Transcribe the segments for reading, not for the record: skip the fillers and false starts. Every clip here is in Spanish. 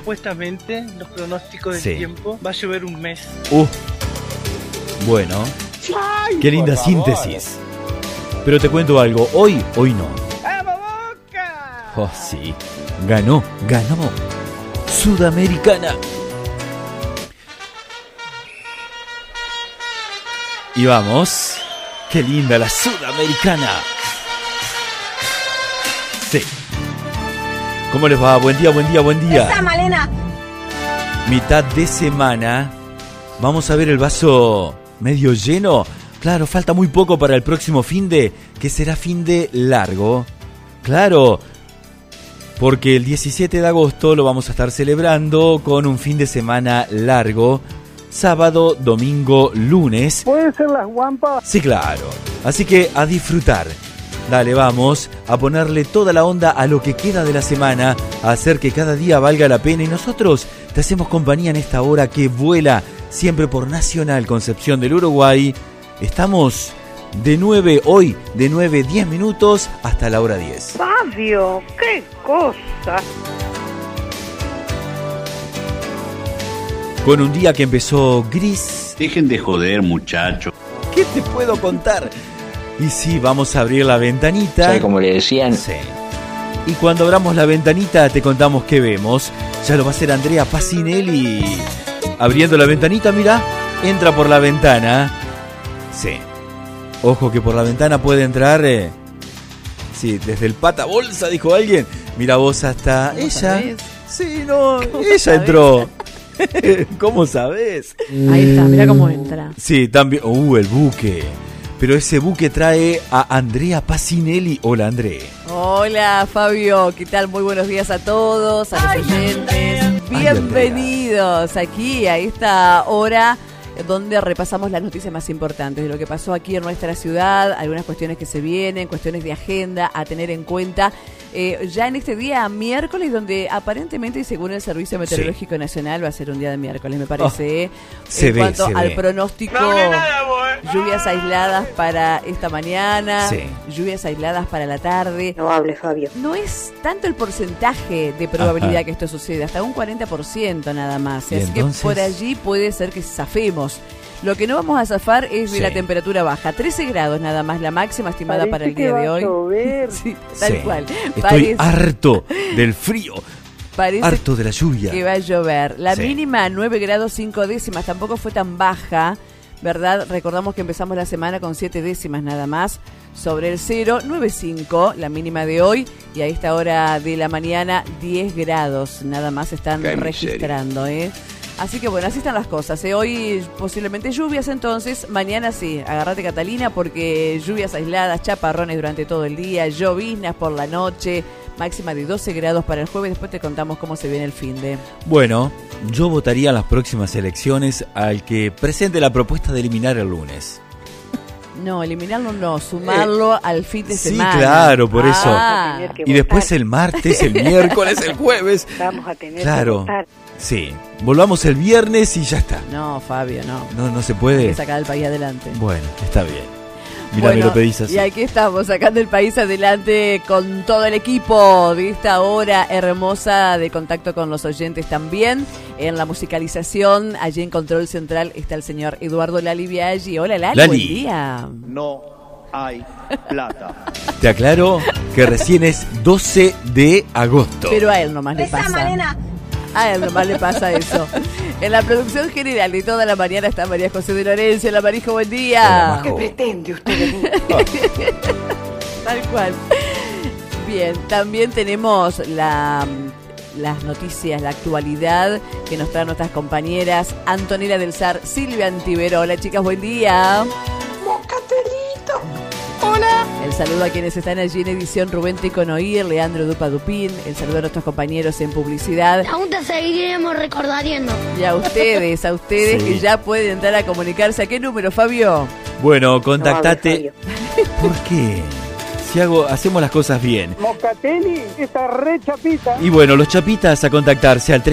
supuestamente los pronósticos del tiempo va a llover un mes. Bueno, qué linda síntesis. Pero te cuento algo, hoy no. ¡Vamos, Boca! Oh, sí, ganó Sudamericana. Y vamos, qué linda la Sudamericana. Sí. ¿Cómo les va? Buen día. ¡Esa, Malena! Mitad de semana. Vamos a ver el vaso medio lleno. Claro, falta muy poco para el próximo finde, que será finde largo. Claro, porque el 17 de agosto lo vamos a estar celebrando con un fin de semana largo. Sábado, domingo, lunes. ¿Pueden ser las guampas? Sí, claro. Así que a disfrutar. Dale, vamos a ponerle toda la onda a lo que queda de la semana, a hacer que cada día valga la pena. Y nosotros te hacemos compañía en esta hora que vuela siempre por Nacional Concepción del Uruguay. Estamos de 9:10 minutos hasta la hora 10. Fabio, qué cosa. Con un día que empezó gris. Dejen de joder, muchacho. ¿Qué te puedo contar? Y sí, vamos a abrir la ventanita. ¿Sabe cómo le decían? Sí. Y cuando abramos la ventanita te contamos qué vemos. Ya lo va a hacer Andrea Pacinelli. Abriendo la ventanita, mira, entra por la ventana. Sí. Ojo que por la ventana puede entrar... Sí, desde el pata bolsa, dijo alguien. Mira vos hasta ella. ¿Sabés? Sí, no, ella sabés? entró. ¿Cómo sabés? Ahí está, mira cómo entra. Sí, también... el buque. Pero ese buque trae a Andrea Pacinelli. Hola, André. Hola, Fabio. ¿Qué tal? Muy buenos días a todos, a los oyentes. Bienvenidos aquí a esta hora donde repasamos las noticias más importantes de lo que pasó aquí en nuestra ciudad, algunas cuestiones que se vienen, cuestiones de agenda a tener en cuenta. Ya en este día miércoles, donde aparentemente y según el Servicio Meteorológico Nacional va a ser un día de miércoles, me parece. En cuanto al pronóstico, lluvias aisladas para esta mañana, lluvias aisladas para la tarde. No hables, Fabio. No es tanto el porcentaje de probabilidad que esto suceda, hasta un 40% nada más. Así entonces... que por allí puede ser que zafemos. Lo que no vamos a zafar es de la temperatura baja. 13 grados nada más, la máxima estimada para el día de hoy. Sí, tal cual. Estoy harto del frío. Harto de la lluvia. Que va a llover. La mínima 9 grados 5 décimas, tampoco fue tan baja, ¿verdad? Recordamos que empezamos la semana con 7 décimas nada más sobre el 0, 9,5 la mínima de hoy, y a esta hora de la mañana 10 grados nada más están registrando, Así que bueno, así están las cosas. Hoy posiblemente lluvias, entonces mañana sí, agárrate Catalina, porque lluvias aisladas, chaparrones durante todo el día, lloviznas por la noche, máxima de 12 grados para el jueves. Después te contamos cómo se viene el finde. Bueno, yo votaría en las próximas elecciones al que presente la propuesta de eliminar el lunes. No, eliminarlo no, sumarlo al fin de semana. Sí, claro, por eso. Y después el martes, el miércoles, el jueves. Vamos a tener que votar. Sí, volvamos el viernes y ya está. No, Fabio, no. No se puede. Hay que sacar el país adelante. Bueno, está bien. Mira, me lo pedís así. Y aquí estamos, sacando el país adelante con todo el equipo de esta hora hermosa de contacto con los oyentes también. En la musicalización, allí en Control Central, está el señor Eduardo Lali Biaggi. Hola, Lali, buen día. No hay plata. Te aclaro que recién es 12 de agosto. Pero a él nomás le pasa. Malena. A él nomás le pasa eso. En la producción general de toda la mañana está María José de Lorenzo. La Marijo, buen día. Hola, ¿qué pretende usted de mí? Tal cual. Bien, también tenemos las noticias, la actualidad que nos traen nuestras compañeras Antonella del Sar, Silvia Antivero. Hola, chicas, buen día. Mocatelito. Hola. El saludo a quienes están allí en edición: Rubén Teconoir, Leandro Dupa Dupín. El saludo a nuestros compañeros en publicidad. Aún te seguiremos recordando. Y a ustedes que ya pueden entrar a comunicarse. ¿A qué número, Fabio? Bueno, contactate. ¿Por qué? Si hacemos las cosas bien. Mocatelli está re chapita. Y bueno, los chapitas a contactarse al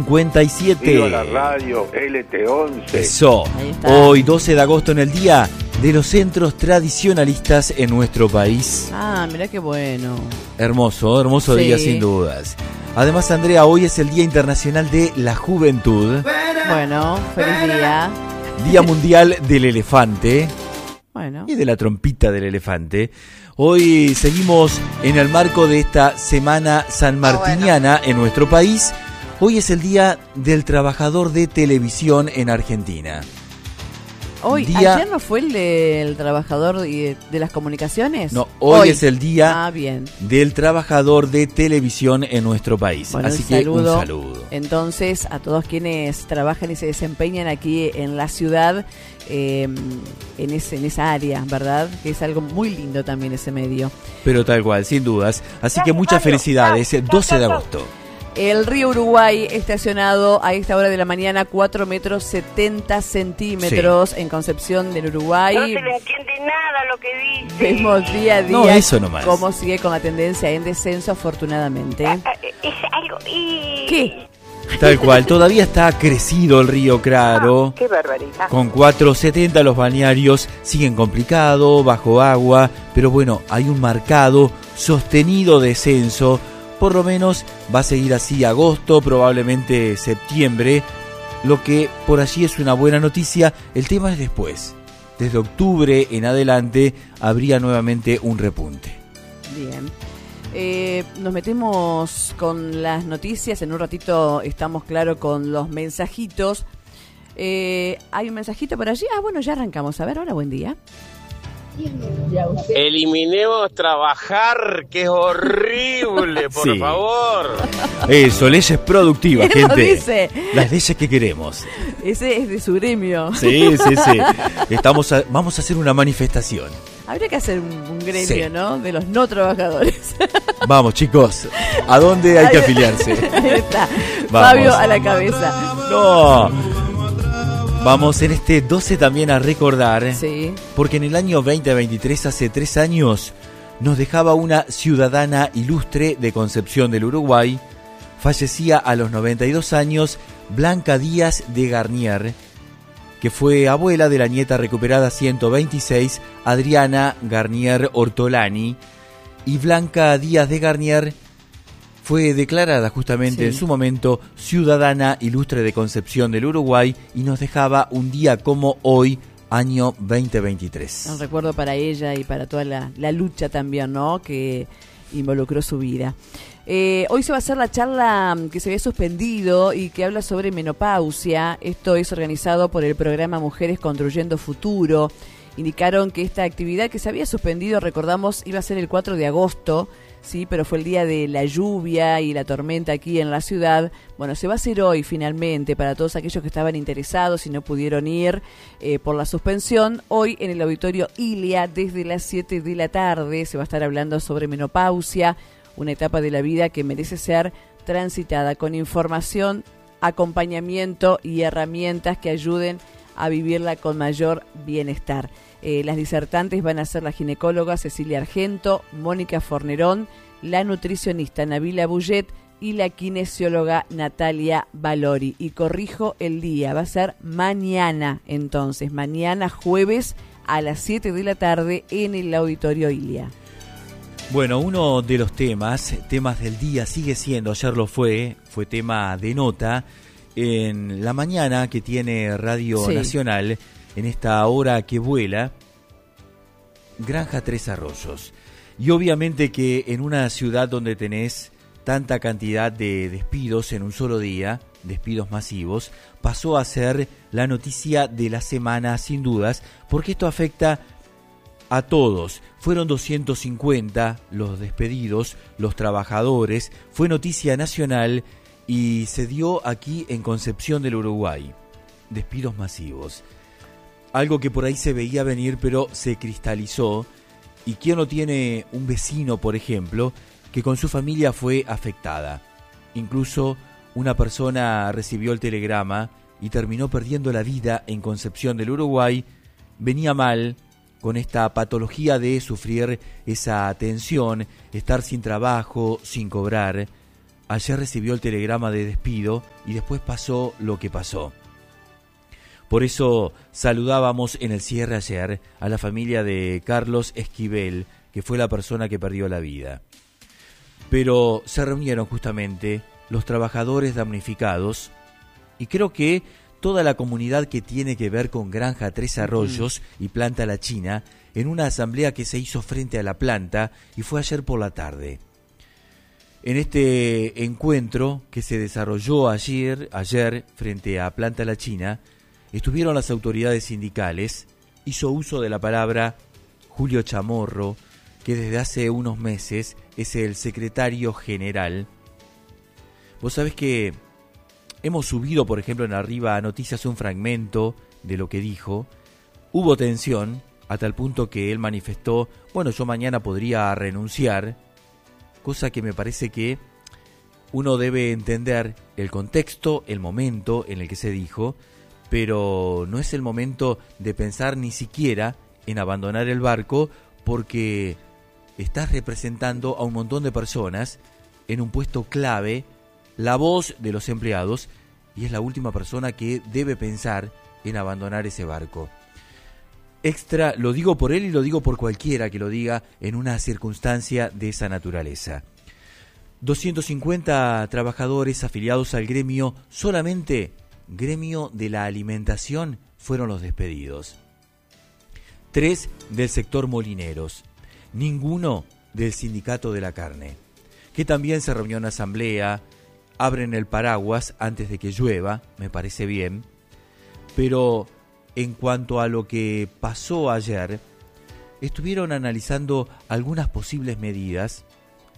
3442-6485-57. Viva la radio LT11. Eso. Hoy, 12 de agosto en el día, de los centros tradicionalistas en nuestro país. Ah, mirá qué bueno. Hermoso día sin dudas. Además, Andrea, hoy es el Día Internacional de la Juventud. Bueno, feliz día. Día Mundial del Elefante. Bueno. Y de la trompita del elefante. Hoy seguimos en el marco de esta semana sanmartiniana en nuestro país. Hoy es el Día del Trabajador de Televisión en Argentina. ¿Ayer no fue el del trabajador de las comunicaciones? No, hoy es el Día bien. del Trabajador de Televisión en nuestro país. Bueno, así que un saludo. Entonces, a todos quienes trabajan y se desempeñan aquí en la ciudad, en esa área, ¿verdad? Que es algo muy lindo también ese medio. Pero tal cual, sin dudas. Así que muchas felicidades. 12 de agosto. El río Uruguay estacionado a esta hora de la mañana 4 metros 70 centímetros en Concepción del Uruguay. No se le entiende nada lo que dice. Vemos día a día no, eso nomás. Cómo sigue con la tendencia en descenso, afortunadamente. Es algo... ¿Qué? Tal cual, todavía está crecido el río, claro. ¡Qué barbaridad! Con 4,70 los balnearios siguen complicados, bajo agua, pero bueno, hay un marcado, sostenido descenso. Por lo menos va a seguir así agosto, probablemente septiembre, lo que por allí es una buena noticia. El tema es después. Desde octubre en adelante habría nuevamente un repunte. Bien. Nos metemos con las noticias. En un ratito estamos claro con los mensajitos. ¿Hay un mensajito por allí? Bueno, ya arrancamos. A ver, hola, buen día. Eliminemos trabajar, que es horrible, por favor. Eso, leyes productivas, ¿Quién lo gente. dice? Las leyes que queremos. Ese es de su gremio. Sí. Vamos a hacer una manifestación. Habría que hacer un gremio, Sí. ¿no? De los no trabajadores. Vamos, chicos. ¿A dónde hay que afiliarse? Ahí está. Vamos. Fabio a la cabeza. No. Vamos en este 12 también a recordar, Sí. porque en el año 2023, hace 3 años, nos dejaba una ciudadana ilustre de Concepción del Uruguay. Fallecía a los 92 años Blanca Díaz de Garnier, que fue abuela de la nieta recuperada 126, Adriana Garnier Ortolani. Y Blanca Díaz de Garnier fue declarada justamente en su momento ciudadana ilustre de Concepción del Uruguay y nos dejaba un día como hoy, año 2023. Un recuerdo para ella y para toda la lucha también, ¿no? Que involucró su vida. Hoy se va a hacer la charla que se había suspendido y que habla sobre menopausia. Esto es organizado por el programa Mujeres Construyendo Futuro. Indicaron que esta actividad que se había suspendido, recordamos, iba a ser el 4 de agosto, sí, pero fue el día de la lluvia y la tormenta aquí en la ciudad. Bueno, se va a hacer hoy finalmente para todos aquellos que estaban interesados y no pudieron ir por la suspensión. Hoy en el auditorio Ilia, desde las 7 de la tarde, se va a estar hablando sobre menopausia, una etapa de la vida que merece ser transitada con información, acompañamiento y herramientas que ayuden a vivirla con mayor bienestar. Las disertantes van a ser la ginecóloga Cecilia Argento, Mónica Fornerón, la nutricionista Nabila Bullet y la kinesióloga Natalia Valori. Y corrijo el día, va a ser mañana, entonces, mañana jueves a las 7 de la tarde en el auditorio Ilia. Bueno, uno de los temas del día sigue siendo, ayer lo fue tema de nota, en la mañana que tiene Radio Nacional, en esta hora que vuela, Granja Tres Arroyos. Y obviamente que en una ciudad donde tenés tanta cantidad de despidos en un solo día, despidos masivos, pasó a ser la noticia de la semana sin dudas, porque esto afecta a todos. Fueron 250 los despedidos, los trabajadores, fue noticia nacional y se dio aquí en Concepción del Uruguay. Despidos masivos. Algo que por ahí se veía venir, pero se cristalizó. ¿Y quién no tiene un vecino, por ejemplo, que con su familia fue afectada? Incluso una persona recibió el telegrama y terminó perdiendo la vida en Concepción del Uruguay. Venía mal con esta patología de sufrir esa tensión, estar sin trabajo, sin cobrar. Ayer recibió el telegrama de despido y después pasó lo que pasó. Por eso saludábamos en el cierre ayer a la familia de Carlos Esquivel, que fue la persona que perdió la vida. Pero se reunieron justamente los trabajadores damnificados y creo que toda la comunidad que tiene que ver con Granja Tres Arroyos y Planta La China en una asamblea que se hizo frente a la planta y fue ayer por la tarde. En este encuentro que se desarrolló ayer frente a Planta La China, estuvieron las autoridades sindicales, hizo uso de la palabra Julio Chamorro, que desde hace unos meses es el secretario general. Vos sabés que hemos subido, por ejemplo, en Arriba Noticias un fragmento de lo que dijo. Hubo tensión a tal punto que él manifestó, bueno, yo mañana podría renunciar, cosa que me parece que uno debe entender el contexto, el momento en el que se dijo, pero no es el momento de pensar ni siquiera en abandonar el barco porque estás representando a un montón de personas en un puesto clave, la voz de los empleados, y es la última persona que debe pensar en abandonar ese barco. Extra, lo digo por él y lo digo por cualquiera que lo diga en una circunstancia de esa naturaleza. 250 trabajadores afiliados al gremio, solamente gremio de la alimentación, fueron los despedidos. 3 del sector molineros, ninguno del sindicato de la carne, que también se reunió en asamblea, abren el paraguas antes de que llueva, me parece bien, pero en cuanto a lo que pasó ayer, estuvieron analizando algunas posibles medidas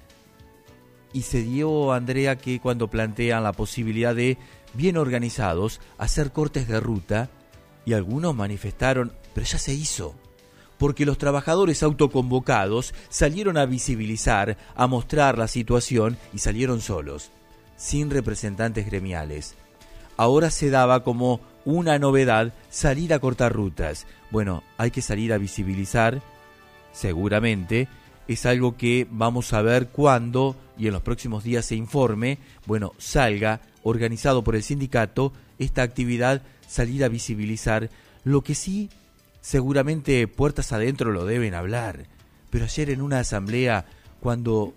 y se dio, Andrea, que cuando plantean la posibilidad de, bien organizados, hacer cortes de ruta, y algunos manifestaron, pero ya se hizo, porque los trabajadores autoconvocados salieron a visibilizar, a mostrar la situación y salieron solos, sin representantes gremiales. Ahora se daba como una novedad salir a cortar rutas. Bueno, hay que salir a visibilizar, seguramente. Es algo que vamos a ver cuando, y en los próximos días se informe, bueno, salga, organizado por el sindicato, esta actividad, salir a visibilizar. Lo que sí, seguramente puertas adentro lo deben hablar. Pero ayer en una asamblea, cuando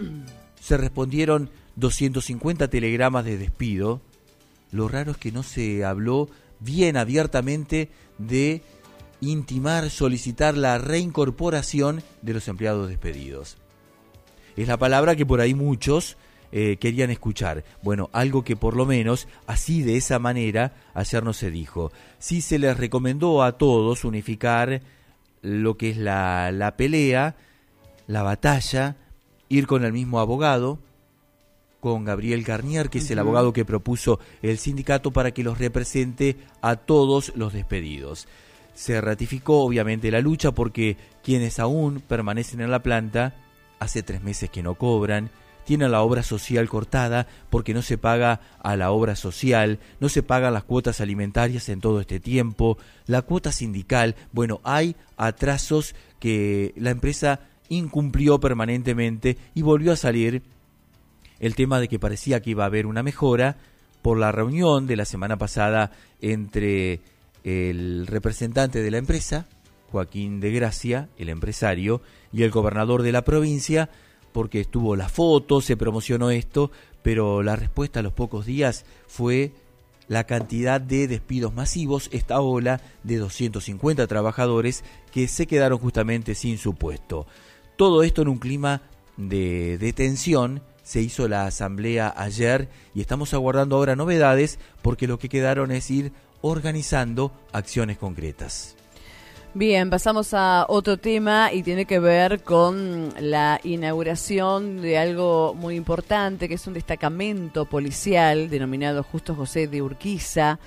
se respondieron 250 telegramas de despido, lo raro es que no se habló bien abiertamente de intimar, solicitar la reincorporación de los empleados despedidos. Es la palabra que por ahí muchos querían escuchar. Bueno, algo que por lo menos así, de esa manera, ayer no se dijo. Sí se les recomendó a todos unificar lo que es la pelea, la batalla, ir con el mismo abogado, con Gabriel Garnier, que es el abogado que propuso el sindicato para que los represente a todos los despedidos. Se ratificó obviamente la lucha porque quienes aún permanecen en la planta hace 3 meses que no cobran, tienen la obra social cortada porque no se paga a la obra social, no se pagan las cuotas alimentarias en todo este tiempo, la cuota sindical, bueno, hay atrasos que la empresa incumplió permanentemente y volvió a salir el tema de que parecía que iba a haber una mejora por la reunión de la semana pasada entre el representante de la empresa, Joaquín de Gracia, el empresario, y el gobernador de la provincia, porque estuvo la foto, se promocionó esto, pero la respuesta a los pocos días fue la cantidad de despidos masivos, esta ola de 250 trabajadores que se quedaron justamente sin su puesto. Todo esto en un clima de tensión. Se hizo la asamblea ayer y estamos aguardando ahora novedades porque lo que quedaron es ir organizando acciones concretas. Bien, pasamos a otro tema y tiene que ver con la inauguración de algo muy importante, que es un destacamento policial denominado Justo José de Urquiza.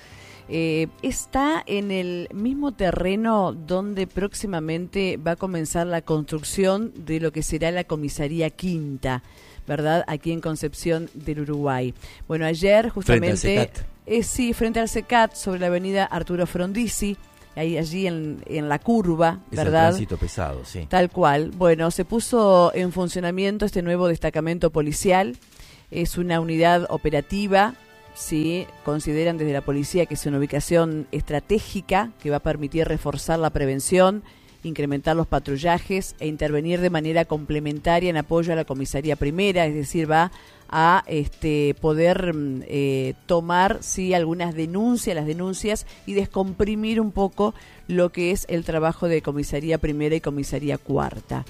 Está en el mismo terreno donde próximamente va a comenzar la construcción de lo que será la comisaría quinta, ¿verdad? Aquí en Concepción del Uruguay. Bueno, ayer justamente... Frente al CECAT. Sí, frente al CECAT, sobre la avenida Arturo Frondizi, allí en la curva, ¿verdad? Es el tránsito pesado, sí. Tal cual. Bueno, se puso en funcionamiento este nuevo destacamento policial. Es una unidad operativa, sí, consideran desde la policía que es una ubicación estratégica que va a permitir reforzar la prevención, incrementar los patrullajes e intervenir de manera complementaria en apoyo a la comisaría primera, es decir, va a poder tomar algunas denuncias, las denuncias, y descomprimir un poco lo que es el trabajo de comisaría primera y comisaría cuarta.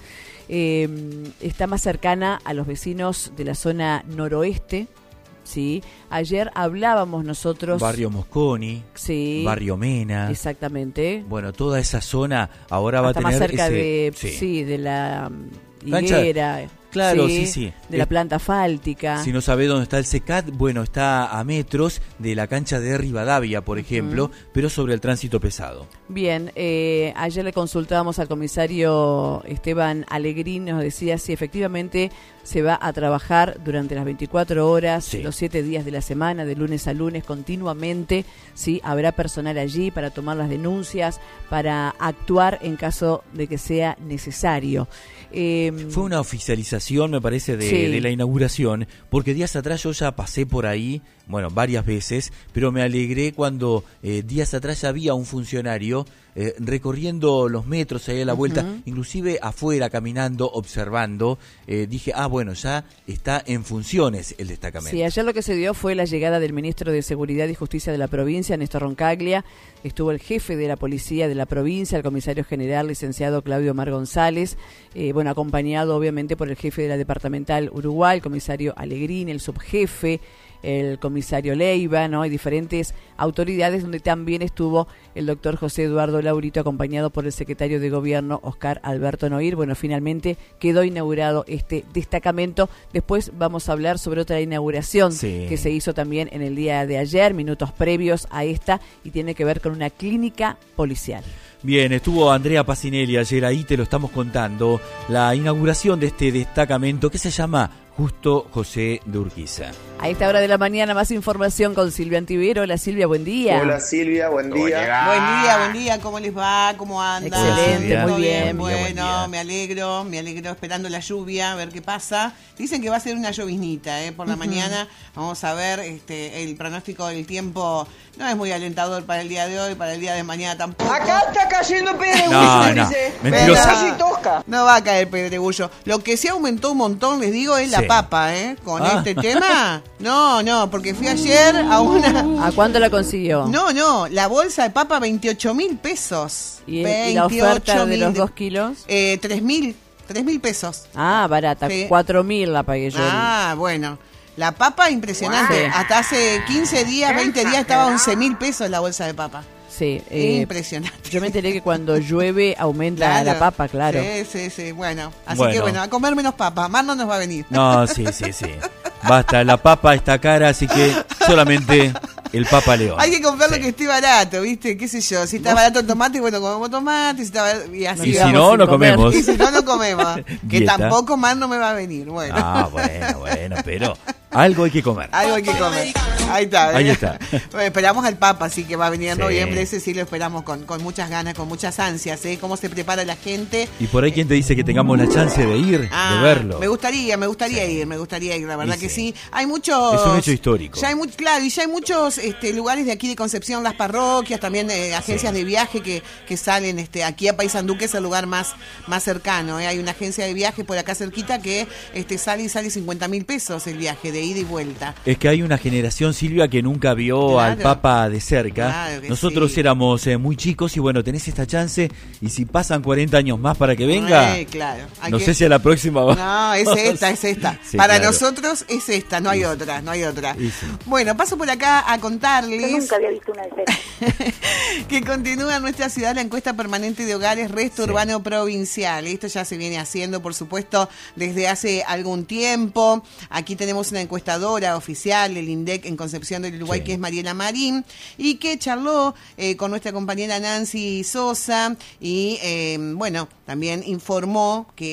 Está más cercana a los vecinos de la zona noroeste. Sí, ayer hablábamos nosotros... Barrio Mosconi, sí, Barrio Mena. Exactamente. Bueno, toda esa zona ahora va a tener... más cerca ese, de la Cancha, higuera. claro, sí. De la planta asfáltica. Si no sabe dónde está el CECAT, bueno, está a metros de la cancha de Rivadavia, por ejemplo, pero sobre el tránsito pesado. Bien, ayer le consultábamos al comisario Esteban Alegrín, nos decía si efectivamente se va a trabajar durante las 24 horas, los 7 días de la semana, de lunes a lunes, continuamente. Sí, habrá personal allí para tomar las denuncias, para actuar en caso de que sea necesario. Fue una oficialización, me parece, de la inauguración, porque días atrás yo ya pasé por ahí, bueno, varias veces, pero me alegré cuando días atrás había un funcionario recorriendo los metros ahí a la vuelta, inclusive afuera, caminando, observando. Dije, bueno, ya está en funciones el destacamento. Sí, ayer lo que se dio fue la llegada del ministro de Seguridad y Justicia de la provincia, Néstor Roncaglia. Estuvo el jefe de la policía de la provincia, el comisario general, licenciado Claudio Mar González, acompañado obviamente por el jefe de la departamental Uruguay, el comisario Alegrín, el subjefe, el comisario Leiva, ¿no? Hay diferentes autoridades donde también estuvo el doctor José Eduardo Laurito, acompañado por el secretario de Gobierno, Oscar Alberto Noir. Bueno, finalmente quedó inaugurado este destacamento. Después vamos a hablar sobre otra inauguración que se hizo también en el día de ayer, minutos previos a esta, y tiene que ver con una clínica policial. Bien, estuvo Andrea Pacinelli ayer, ahí te lo estamos contando, la inauguración de este destacamento que se llama Justo José de Urquiza. A esta hora de la mañana, más información con Silvia Antivero. Hola Silvia, buen día. Hola Silvia, buen día. Buen día, ¿cómo les va? ¿Cómo andan? Excelente, muy bien. Bueno, me alegro esperando la lluvia, a ver qué pasa. Dicen que va a ser una lloviznita, por la mañana. Vamos a ver, el pronóstico del tiempo no es muy alentador para el día de hoy, para el día de mañana tampoco. Acá está cayendo pedregullo, no, mentirosa. No va a caer pedregullo. Lo que sí aumentó un montón, les digo, es la papa, con este tema. No, porque fui ayer a una... ¿A cuánto la consiguió? No, la bolsa de papa 28.000 pesos. ¿Y la oferta de los 2 kilos? 3.000 pesos. Ah, barata, sí. 4.000 la pagué yo. Bueno. La papa impresionante. Wow. Hasta hace 15 días, 20 días estaba 11.000 pesos la bolsa de papa. Sí, impresionante. Yo me enteré que cuando llueve aumenta la papa, claro. Sí. Bueno, así que a comer menos papa. Más no nos va a venir. No, sí. Basta, la papa está cara, así que solamente el Papa León. Hay que comprar lo que esté barato, ¿viste? ¿Qué sé yo? Si está barato el tomate, bueno, comemos tomate. Y así. Y si no, no comemos. Y si no, no comemos. Que tampoco más no me va a venir. Bueno, pero algo hay que comer. Ahí está. Ahí está. Bueno, esperamos al Papa, así que va a venir en noviembre. Ese sí lo esperamos con muchas ganas, con muchas ansias, cómo se prepara la gente. Y por ahí, ¿quién te dice que tengamos la chance de ir, de verlo? Me gustaría ir, la verdad que sí. Hay muchos... Es un hecho histórico. Ya hay hay muchos lugares de aquí de Concepción, las parroquias, también agencias de viaje que salen aquí a Paysandú, que es el lugar más cercano. Hay una agencia de viaje por acá cerquita que sale 50.000 pesos el viaje de ida y vuelta. Es que hay una generación, Silvia, que nunca vio al Papa de cerca. Nosotros éramos muy chicos y bueno, tenés esta chance, y si pasan 40 años más para que venga, no sé si a la próxima va. No, es esta. Sí, para nosotros es esta, no hay otra. Sí. Bueno, paso por acá a contarles. Yo nunca había visto una de esas. Que continúa en nuestra ciudad la encuesta permanente de hogares Resto Urbano Provincial. Esto ya se viene haciendo, por supuesto, desde hace algún tiempo. Aquí tenemos una encuestadora oficial del INDEC en Concepción del Uruguay, que es Mariela Marín, y que charló con nuestra compañera Nancy Sosa y, también informó que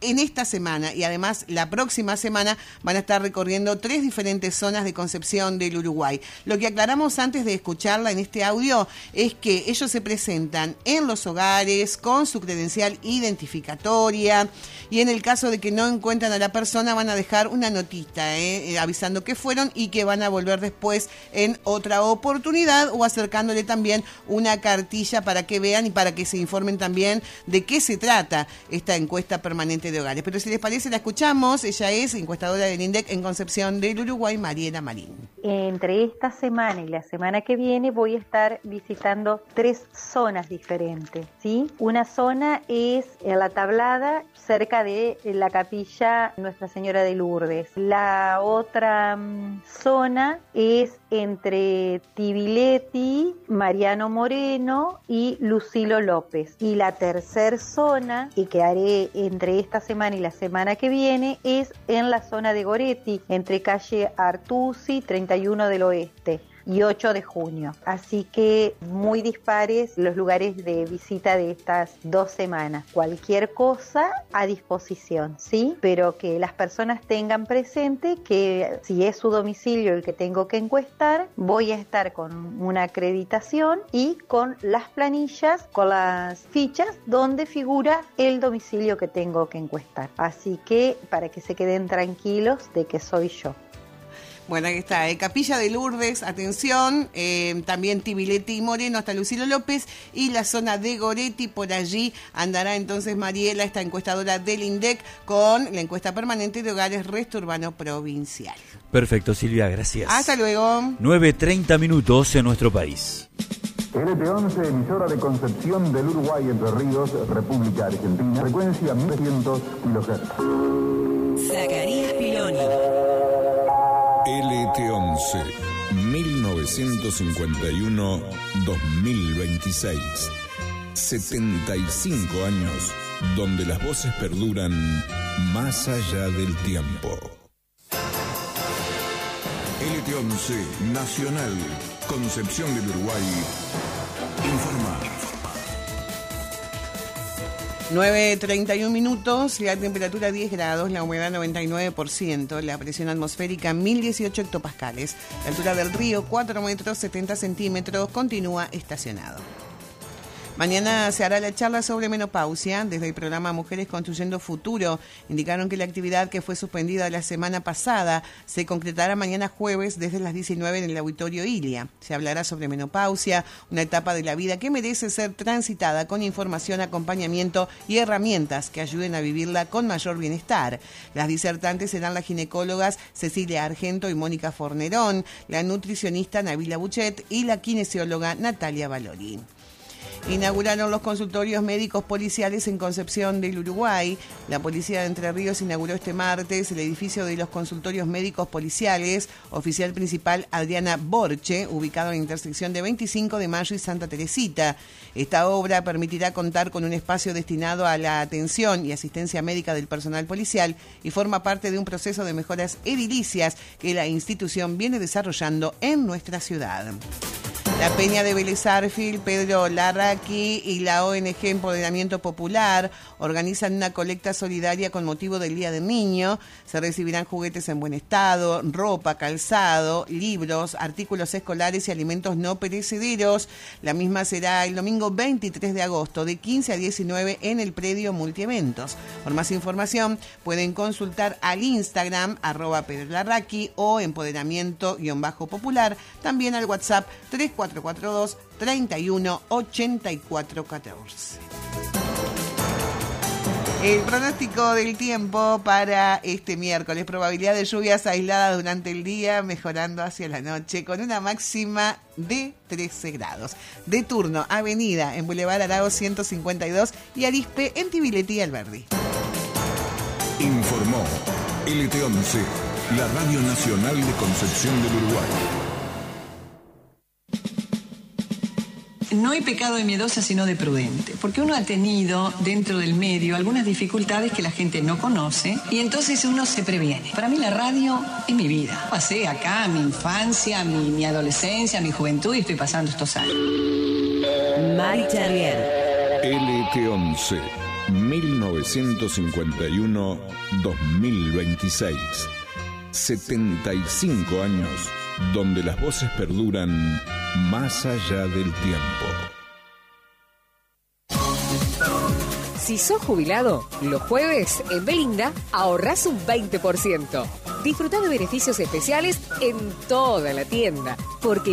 en esta semana y además la próxima semana van a estar recorriendo 3 diferentes zonas de Concepción del Uruguay. Lo que aclaramos antes de escucharla en este audio es que ellos se presentan en los hogares con su credencial identificatoria y en el caso de que no encuentran a la persona van a dejar una notita avisando que fueron y que van a volver después en otra oportunidad o acercándole también una cartilla para que vean y para que se informen también de qué se trata esta encuesta permanente de hogares. Pero si les parece la escuchamos. Ella es encuestadora del INDEC en Concepción del Uruguay, Mariela Marín. Entre esta semana y la semana que viene voy a estar visitando 3 zonas diferentes, ¿sí? Una zona es en La Tablada, cerca de la capilla Nuestra Señora de Lourdes. La otra zona es entre Tibiletti, Mariano Moreno y Lucilo López. Y la tercera zona, y que haré entre esta semana y la semana que viene, es en la zona de Goretti, entre calle Artusi, 31 del Oeste y 8 de junio. Así que muy dispares los lugares de visita de estas 2 semanas. Cualquier cosa a disposición, ¿sí? Pero que las personas tengan presente que si es su domicilio el que tengo que encuestar, voy a estar con una acreditación y con las planillas, con las fichas donde figura el domicilio que tengo que encuestar. Así que para que se queden tranquilos de que soy yo. Bueno, ahí está, Capilla de Lourdes, atención, también Tibiletti y Moreno hasta Lucilo López y la zona de Goretti, por allí andará entonces Mariela, esta encuestadora del INDEC, con la encuesta permanente de hogares Resto Urbano Provincial. Perfecto, Silvia, gracias. Hasta luego. 9:30 minutos en nuestro país. LT11, emisora de Concepción del Uruguay, Entre Ríos, República Argentina, frecuencia 1100 kHz. Zacarías Piloni. LT11, 1951-2026. 75 años donde las voces perduran más allá del tiempo. LT11, Nacional, Concepción del Uruguay, informa. 9:31 minutos, la temperatura 10 grados, la humedad 99%, la presión atmosférica 1018 hectopascales, la altura del río 4 metros 70 centímetros, continúa estacionado. Mañana se hará la charla sobre menopausia desde el programa Mujeres Construyendo Futuro. Indicaron que la actividad que fue suspendida la semana pasada se concretará mañana jueves desde las 19 en el Auditorio Ilia. Se hablará sobre menopausia, una etapa de la vida que merece ser transitada con información, acompañamiento y herramientas que ayuden a vivirla con mayor bienestar. Las disertantes serán las ginecólogas Cecilia Argento y Mónica Fornerón, la nutricionista Nabila Buchet y la kinesióloga Natalia Valori. Inauguraron los consultorios médicos policiales en Concepción del Uruguay. La Policía de Entre Ríos inauguró este martes el edificio de los consultorios médicos policiales, oficial principal Adriana Borche, ubicado en la intersección de 25 de Mayo y Santa Teresita. Esta obra permitirá contar con un espacio destinado a la atención y asistencia médica del personal policial y forma parte de un proceso de mejoras edilicias que la institución viene desarrollando en nuestra ciudad. La Peña de Vélez Arfield, Pedro Larraqui y la ONG Empoderamiento Popular organizan una colecta solidaria con motivo del Día del Niño. Se recibirán juguetes en buen estado, ropa, calzado, libros, artículos escolares y alimentos no perecederos. La misma será el domingo 23 de agosto de 15 a 19 en el predio Multieventos. Por más información pueden consultar al Instagram @Pedro Larraqui o Empoderamiento_Popular, también al WhatsApp 3442 31 84 14. El pronóstico del tiempo para este miércoles: probabilidad de lluvias aisladas durante el día, mejorando hacia la noche, con una máxima de 13 grados. De turno, Avenida en Boulevard Arao 152 y Arispe en Tibiletti y Alberdi. Informó LT11, la Radio Nacional de Concepción del Uruguay. No hay pecado de miedosa sino de prudente, porque uno ha tenido dentro del medio algunas dificultades que la gente no conoce y entonces uno se previene. Para mí la radio es mi vida. Pasé acá mi infancia, mi adolescencia, mi juventud y estoy pasando estos años. Mari Charrier. LT11, 1951-2026. 75 años donde las voces perduran más allá del tiempo. Si sos jubilado, los jueves en Belinda ahorrás un 20%. Disfrutá de beneficios especiales en toda la tienda, porque